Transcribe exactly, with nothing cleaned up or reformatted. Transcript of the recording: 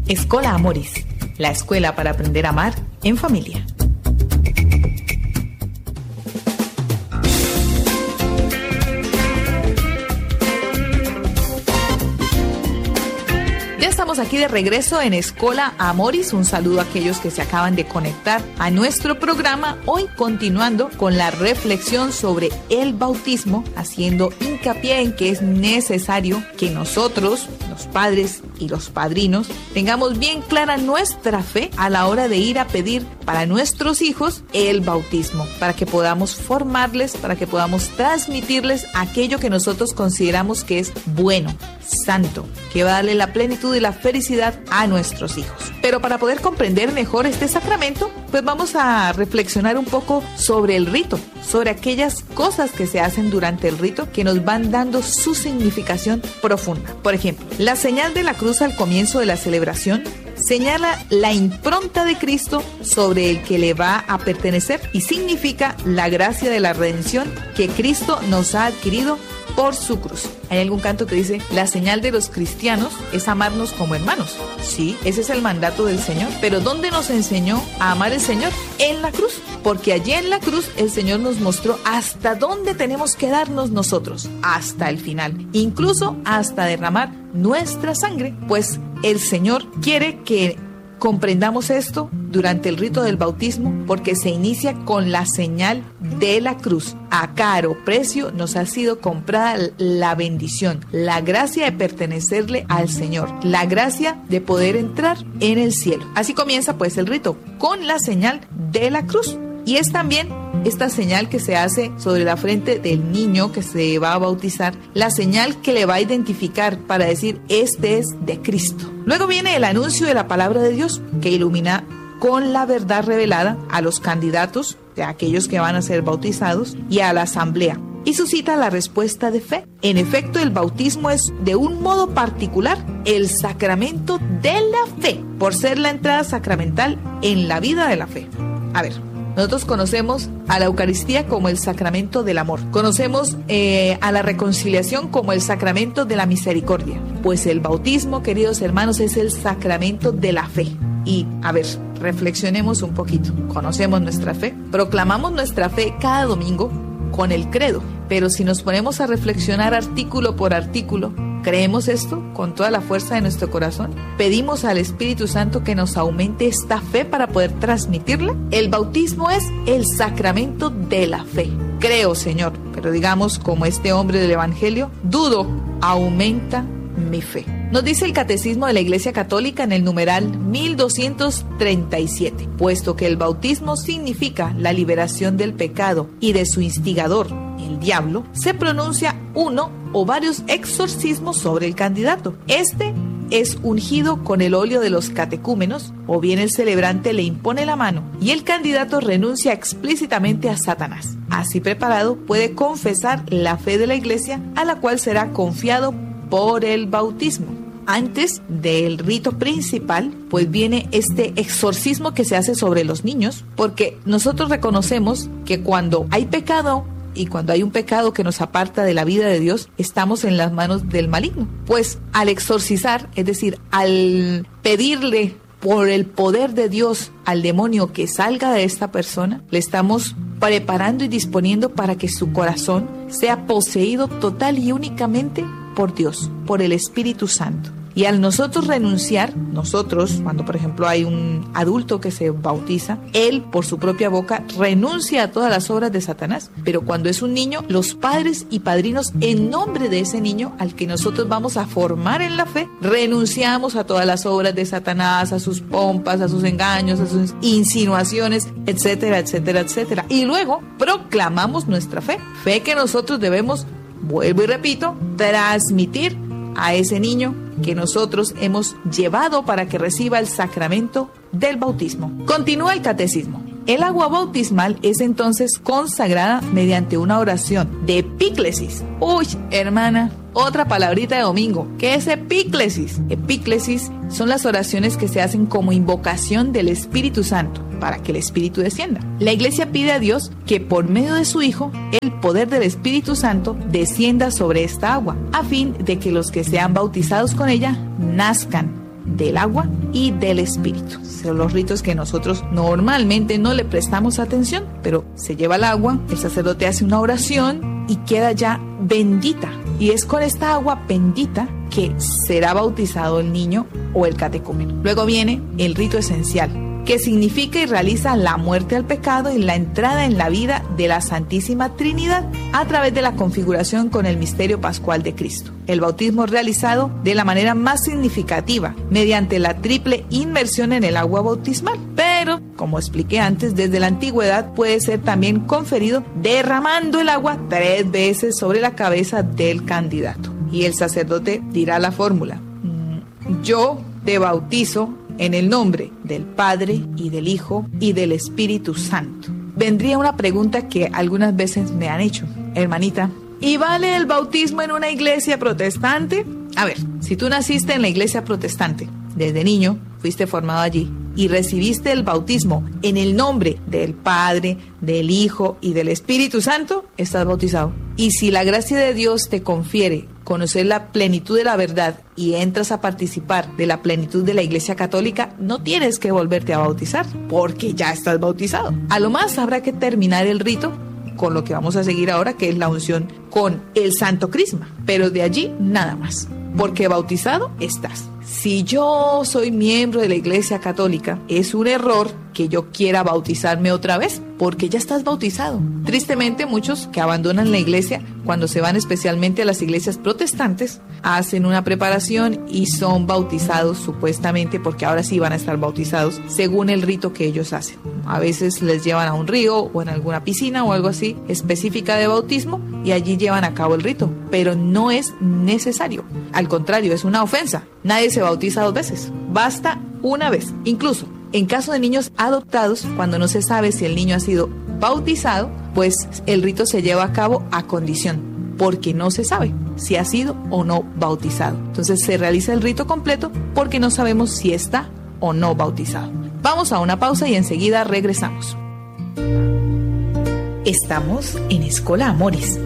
Escola Amoris, la escuela para aprender a amar en familia. Estamos aquí de regreso en Escola Amoris. Un saludo a aquellos que se acaban de conectar a nuestro programa. Hoy continuando con la reflexión sobre el bautismo, haciendo hincapié en que es necesario que nosotros, los padres y los padrinos, tengamos bien clara nuestra fe a la hora de ir a pedir para nuestros hijos el bautismo, para que podamos formarles, para que podamos transmitirles aquello que nosotros consideramos que es bueno, santo, que va a darle la plenitud y la felicidad a nuestros hijos. Pero para poder comprender mejor este sacramento, pues vamos a reflexionar un poco sobre el rito, sobre aquellas cosas que se hacen durante el rito que nos van dando su significación profunda. Por ejemplo, la señal de la cruz al comienzo de la celebración señala la impronta de Cristo sobre el que le va a pertenecer y significa la gracia de la redención que Cristo nos ha adquirido por su cruz. Hay algún canto que dice, la señal de los cristianos es amarnos como hermanos. Sí, ese es el mandato del Señor. Pero ¿dónde nos enseñó a amar el Señor? En la cruz. Porque allí en la cruz el Señor nos mostró hasta dónde tenemos que darnos nosotros, hasta el final, incluso hasta derramar nuestra sangre. Pues el Señor quiere que comprendamos esto durante el rito del bautismo, porque se inicia con la señal de la cruz. A caro precio nos ha sido comprada la bendición, la gracia de pertenecerle al Señor, la gracia de poder entrar en el cielo. Así comienza pues el rito, con la señal de la cruz. Y es también esta señal que se hace sobre la frente del niño que se va a bautizar, la señal que le va a identificar para decir, este es de Cristo. Luego viene el anuncio de la palabra de Dios, que ilumina con la verdad revelada a los candidatos, de aquellos que van a ser bautizados, y a la asamblea, y suscita la respuesta de fe. En efecto, el bautismo es de un modo particular el sacramento de la fe, por ser la entrada sacramental en la vida de la fe. A ver, nosotros conocemos a la Eucaristía como el sacramento del amor. Conocemos eh, a la reconciliación como el sacramento de la misericordia. Pues el bautismo, queridos hermanos, es el sacramento de la fe. Y, a ver, reflexionemos un poquito. Conocemos nuestra fe, proclamamos nuestra fe cada domingo con el credo. Pero si nos ponemos a reflexionar artículo por artículo, ¿creemos esto con toda la fuerza de nuestro corazón? ¿Pedimos al Espíritu Santo que nos aumente esta fe para poder transmitirla? El bautismo es el sacramento de la fe. Creo, Señor, pero digamos como este hombre del Evangelio, dudo, aumenta mi fe. Nos dice el Catecismo de la Iglesia Católica en el numeral mil doscientos treinta y siete, puesto que el bautismo significa la liberación del pecado y de su instigador, el diablo, se pronuncia uno o varios exorcismos sobre el candidato. Este es ungido con el óleo de los catecúmenos, o bien el celebrante le impone la mano y el candidato renuncia explícitamente a Satanás. Así preparado, puede confesar la fe de la Iglesia, a la cual será confiado por el bautismo. Antes del rito principal, pues viene este exorcismo que se hace sobre los niños, porque nosotros reconocemos que cuando hay pecado y cuando hay un pecado que nos aparta de la vida de Dios, estamos en las manos del maligno. Pues al exorcizar, es decir, al pedirle por el poder de Dios al demonio que salga de esta persona, le estamos preparando y disponiendo para que su corazón sea poseído total y únicamente por Dios, por el Espíritu Santo. Y al nosotros renunciar, nosotros, cuando por ejemplo hay un adulto que se bautiza, él por su propia boca renuncia a todas las obras de Satanás. Pero cuando es un niño, los padres y padrinos, en nombre de ese niño al que nosotros vamos a formar en la fe, renunciamos a todas las obras de Satanás, a sus pompas, a sus engaños, a sus insinuaciones, etcétera, etcétera, etcétera. Y luego proclamamos nuestra fe, fe que nosotros debemos, vuelvo y repito, transmitir a ese niño que nosotros hemos llevado para que reciba el sacramento del bautismo. Continúa el catecismo. El agua bautismal es entonces consagrada mediante una oración de epíclesis. Uy, hermana, otra palabrita de domingo. ¿Qué es epíclesis? Epíclesis son las oraciones que se hacen como invocación del Espíritu Santo para que el Espíritu descienda. La Iglesia pide a Dios que por medio de su Hijo, el poder del Espíritu Santo descienda sobre esta agua, a fin de que los que sean bautizados con ella nazcan del agua y del espíritu. Son los ritos que nosotros normalmente no le prestamos atención, pero se lleva el agua, el sacerdote hace una oración y queda ya bendita. Y es con esta agua bendita que será bautizado el niño o el catecúmeno. Luego viene el rito esencial, que significa y realiza la muerte al pecado y la entrada en la vida de la Santísima Trinidad a través de la configuración con el misterio pascual de Cristo. El bautismo es realizado de la manera más significativa, mediante la triple inmersión en el agua bautismal. Pero, como expliqué antes, desde la antigüedad puede ser también conferido derramando el agua tres veces sobre la cabeza del candidato. Y el sacerdote dirá la fórmula: yo te bautizo en el nombre del Padre y del Hijo y del Espíritu Santo. Vendría una pregunta que algunas veces me han hecho: hermanita, ¿y vale el bautismo en una iglesia protestante? A ver, si tú naciste en la iglesia protestante, desde niño fuiste formado allí y recibiste el bautismo en el nombre del Padre, del Hijo y del Espíritu Santo, estás bautizado. Y si la gracia de Dios te confiere conocer la plenitud de la verdad y entras a participar de la plenitud de la Iglesia Católica, no tienes que volverte a bautizar, porque ya estás bautizado. A lo más habrá que terminar el rito con lo que vamos a seguir ahora, que es la unción con el Santo Crisma, pero de allí nada más, porque bautizado estás. Si yo soy miembro de la Iglesia Católica, es un error que yo quiera bautizarme otra vez, porque ya estás bautizado. Tristemente, muchos que abandonan la iglesia, cuando se van especialmente a las iglesias protestantes, hacen una preparación y son bautizados supuestamente, porque ahora sí van a estar bautizados según el rito que ellos hacen. A veces les llevan a un río o en alguna piscina o algo así específica de bautismo y allí llevan a cabo el rito, pero no es necesario. Al contrario, es una ofensa. Nadie se bautiza dos veces, basta una vez. Incluso en caso de niños adoptados, cuando no se sabe si el niño ha sido bautizado, pues el rito se lleva a cabo a condición, porque no se sabe si ha sido o no bautizado. Entonces se realiza el rito completo porque no sabemos si está o no bautizado. Vamos a una pausa y enseguida regresamos. Estamos en Escola Amoris,